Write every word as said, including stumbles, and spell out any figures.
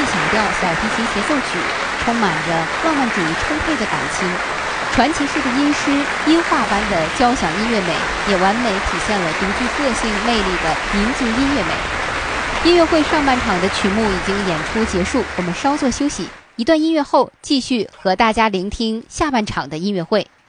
小调小提琴协奏曲，充满着浪漫主义充沛的感情。传奇式的音诗、音画般的交响音乐美，也完美体现了独具个性魅力的民族音乐美。音乐会上半场的曲目已经演出结束，我们稍作休息，一段音乐后继续和大家聆听下半场的音乐会。